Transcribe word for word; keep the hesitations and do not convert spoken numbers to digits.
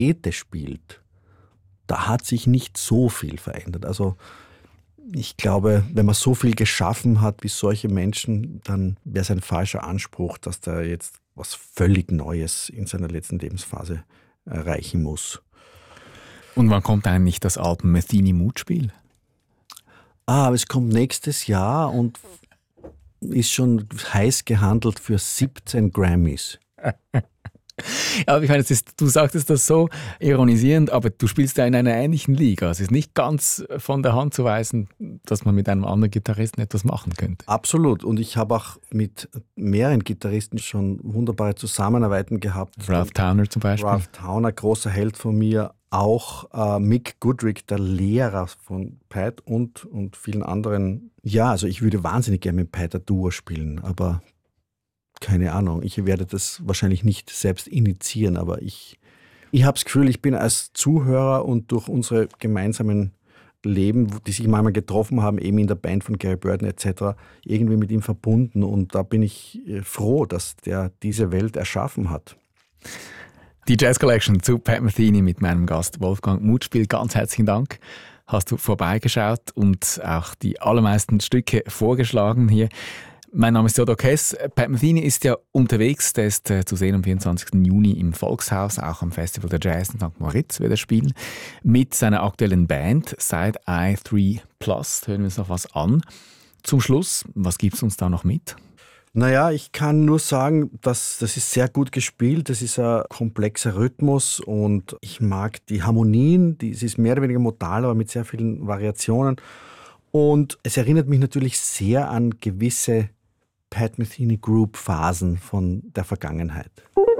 Ete spielt, da hat sich nicht so viel verändert. Also ich glaube, wenn man so viel geschaffen hat wie solche Menschen, dann wäre es ein falscher Anspruch, dass der jetzt was völlig Neues in seiner letzten Lebensphase erreichen muss. Und wann kommt eigentlich das Album Metheny Mutspiel? Ah, aber es kommt nächstes Jahr und ist schon heiß gehandelt für siebzehn Grammys. Aber ich meine, es ist, du sagtest das so ironisierend, aber du spielst ja in einer ähnlichen Liga. Es ist nicht ganz von der Hand zu weisen, dass man mit einem anderen Gitarristen etwas machen könnte. Absolut. Und ich habe auch mit mehreren Gitarristen schon wunderbare Zusammenarbeiten gehabt. Ralph Towner zum Beispiel. Ralph Towner, großer Held von mir. Auch äh, Mick Goodrick, der Lehrer von Pat und, und vielen anderen. Ja, also ich würde wahnsinnig gerne mit Pat ein Duo spielen, aber keine Ahnung, ich werde das wahrscheinlich nicht selbst initiieren, aber ich, ich habe das Gefühl, ich bin als Zuhörer und durch unsere gemeinsamen Leben, die sich manchmal getroffen haben, eben in der Band von Gary Burton et cetera, irgendwie mit ihm verbunden und da bin ich froh, dass der diese Welt erschaffen hat. Die Jazz Collection zu Pat Metheny mit meinem Gast Wolfgang Mutspiel. Ganz herzlichen Dank. Hast du vorbeigeschaut und auch die allermeisten Stücke vorgeschlagen hier. Mein Name ist Theodor Kess. Pat Metheny ist ja unterwegs. Der ist äh, zu sehen am vierundzwanzigsten Juni im Volkshaus, auch am Festival der Jazz in Sankt Moritz wird er spielen. Mit seiner aktuellen Band Side Eye drei Plus. Hören wir uns noch was an. Zum Schluss, was gibt es uns da noch mit? Naja, ich kann nur sagen, dass das ist sehr gut gespielt. Das ist ein komplexer Rhythmus und ich mag die Harmonien. Die, es ist mehr oder weniger modal, aber mit sehr vielen Variationen. Und es erinnert mich natürlich sehr an gewisse Pat Metheny Group Phasen von der Vergangenheit.